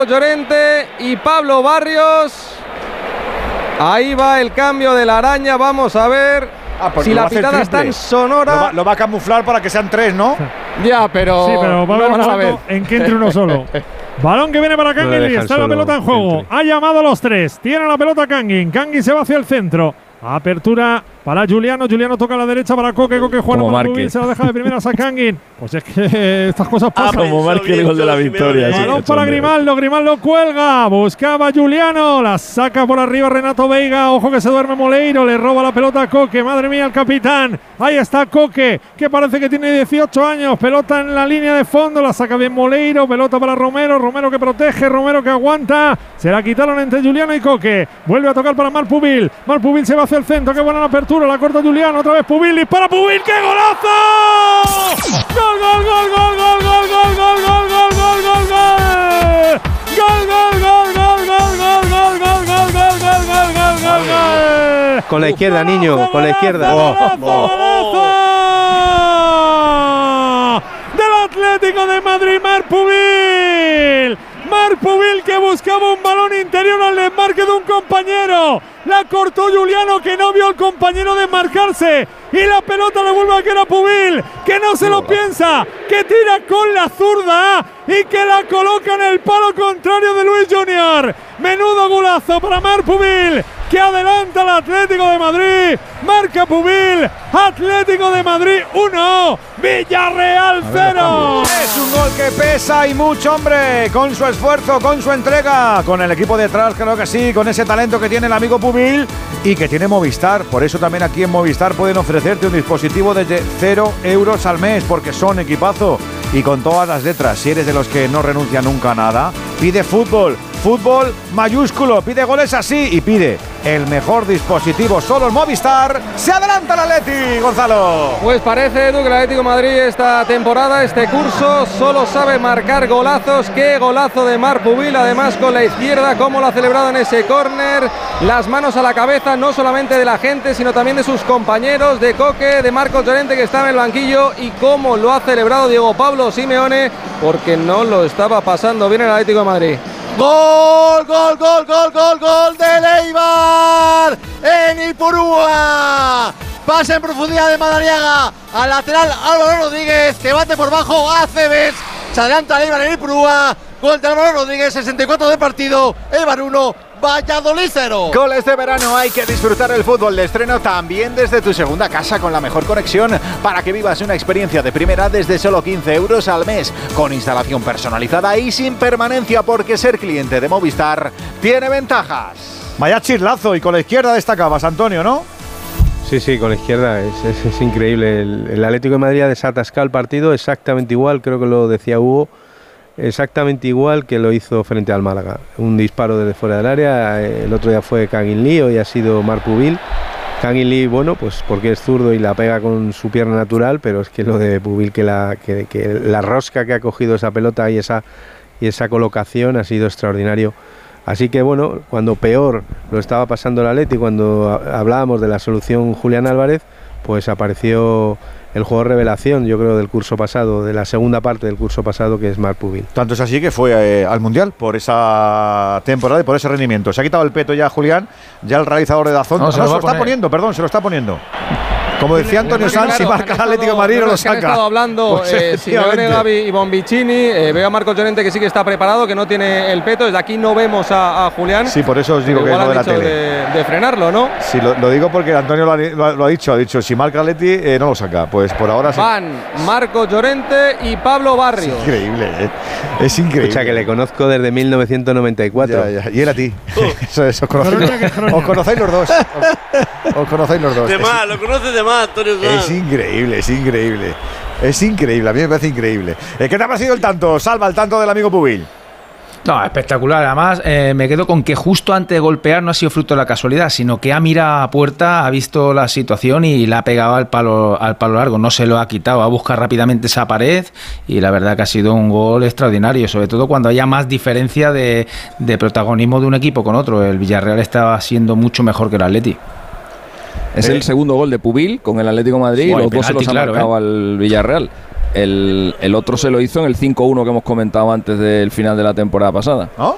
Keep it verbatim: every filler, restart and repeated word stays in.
Llorente y Pablo Barrios. Ahí va el cambio de la araña. Vamos a ver ah, si la pitada es tan sonora. Lo va, lo va a camuflar para que sean tres, ¿no? Ya, pero. Sí, pero va a no haber un en que entre uno solo. Balón que viene para Kangin. Está la pelota en juego. Entre. Ha llamado a los tres. Tiene la pelota Kangin. Kangin se va hacia el centro. Apertura para Juliano. Juliano toca a la derecha para Coque. Coque juega para Rubín. Se la deja de primeras a Kangin. Pues es que estas cosas pasan. Ah, como marque el gol de la victoria. Balón sí, para Grimaldo. Grimaldo cuelga. Buscaba Juliano. La saca por arriba Renato Veiga. Ojo que se duerme Moleiro. Le roba la pelota a Coque. Madre mía, el capitán. Ahí está Coque, que parece que tiene dieciocho años. Pelota en la línea de fondo. La saca bien Moleiro. Pelota para Romero. Romero que protege. Romero que aguanta. Se la quitaron entre Juliano y Coque. Vuelve a tocar para Marc Pubil. Marc Pubil se va hacia el centro. Qué buena la apertura. La corta Juliano. Otra vez Pubil. Dispara Pubil. ¡Qué golazo! ¡Gol, gol, gol, gol, gol, gol, gol, gol, gol, gol, gol, gol, gol! ¡Gol, gol, gol, gol, gol, gol, gol, gol, gol, gol, gol, gol, gol, gol, gol! Con la izquierda, niño, con la izquierda. ¡Golazo, golazo! Del Atlético de Madrid, Marc Pubil. Marc Pubil que buscaba un balón interior al desmarque de un compañero. La cortó Juliano, que no vio al compañero desmarcarse. Y la pelota le vuelve a quedar a Pubil, que no se lo piensa, que tira con la zurda y que la coloca en el palo contrario de Luis Junior. Menudo golazo para Marc Pubil, que adelanta al Atlético de Madrid. Marca Pubil, Atlético de Madrid uno, Villarreal cero. Es un gol que pesa y mucho, hombre, con su esfuerzo, con su entrega, con el equipo detrás, creo que sí, con ese talento que tiene el amigo Pubil y que tiene Movistar. Por eso también aquí en Movistar pueden ofrecerte un dispositivo desde cero euros al mes, porque son equipazo y con todas las letras. Si eres de los que no renuncia nunca a nada, pide fútbol. Fútbol mayúsculo, pide goles así y pide el mejor dispositivo solo en Movistar. Se adelanta el Atleti, Gonzalo. Pues parece, Edu, que el Atlético de Madrid esta temporada, este curso, solo sabe marcar golazos. Qué golazo de Marc Pubil, además con la izquierda, cómo lo ha celebrado en ese córner. Las manos a la cabeza, no solamente de la gente, sino también de sus compañeros, de Coque, de Marcos Llorente, que está en el banquillo, y cómo lo ha celebrado Diego Pablo Simeone, porque no lo estaba pasando bien el Atlético de Madrid. Gol, gol, gol, gol, gol, gol de Eibar en Ipurúa. Pase en profundidad de Madariaga al lateral Álvaro Rodríguez, que bate por bajo a Cebes. Se adelanta Eibar en Ipurúa. Gol de Álvaro Rodríguez, sesenta y cuatro de partido. Eibar uno, Valladolid cero. Con este verano hay que disfrutar el fútbol de estreno también desde tu segunda casa con la mejor conexión para que vivas una experiencia de primera desde solo quince euros al mes, con instalación personalizada y sin permanencia, porque ser cliente de Movistar tiene ventajas. Vaya chirlazo, y con la izquierda destacabas, Antonio, ¿no? Sí, sí, con la izquierda es, es, es increíble. El, el Atlético de Madrid ha desatascado el partido exactamente igual, creo que lo decía Hugo, exactamente igual que lo hizo frente al Málaga. Un disparo desde fuera del área, el otro día fue Kangin Lee, hoy ha sido Marc Pubil. Kangin Lee, bueno, pues porque es zurdo y la pega con su pierna natural, pero es que lo de Pubil, que la, que, que la rosca que ha cogido esa pelota y esa, y esa colocación ha sido extraordinario. Así que bueno, cuando peor lo estaba pasando el Atleti, cuando hablábamos de la solución Julián Álvarez, pues apareció el jugador revelación, yo creo, del curso pasado, de la segunda parte del curso pasado, que es Marc Pubil. Tanto es así que fue eh, al Mundial por esa temporada y por ese rendimiento. Se ha quitado el peto ya Julián, ya el realizador de Dazón. No, no, se, lo, se lo está poniendo, perdón, se lo está poniendo. Como decía Antonio Sanz, si marca el Atlético de Madrid no lo saca. Han estado hablando pues eh, Simeone, Gavi y Bonvicini. Eh, veo a Marcos Llorente que sí que está preparado, que no tiene el peto. Desde aquí no vemos a, a Julián. Sí, por eso os digo que es lo de la tele. De, de frenarlo, ¿no? Sí, lo, lo digo porque Antonio lo ha, lo, lo ha dicho. Ha dicho, si marca el Atleti, eh, no lo saca. Pues por ahora sí. Van Marcos Llorente y Pablo Barrios. Es increíble, eh. Es increíble. Escucha, que le conozco desde mil novecientos noventa y cuatro. Ya, ya. Y él a ti. Eso es, os conocéis, os conocéis los dos. Os, os conocéis los dos. De más, lo conoces de más, Antonio Sanz. Es increíble, es increíble. Es increíble, a mí me parece increíble. ¿Qué te ha parecido el tanto, Salva, el tanto del amigo Pubil? No, espectacular. Además, eh, me quedo con que justo antes de golpear no ha sido fruto de la casualidad, sino que ha mirado a puerta, ha visto la situación y la ha pegado al palo, al palo largo. No se lo ha quitado, ha buscado rápidamente esa pared y la verdad que ha sido un gol extraordinario, sobre todo cuando haya más diferencia de, de protagonismo de un equipo con otro. El Villarreal estaba siendo mucho mejor que el Atleti. Es eh. el segundo gol de Pubil con el Atlético de Madrid, bueno, y los dos se los ha claro, marcado eh. al Villarreal. El, el otro se lo hizo en el cinco uno que hemos comentado antes del final de la temporada pasada. ¿Oh?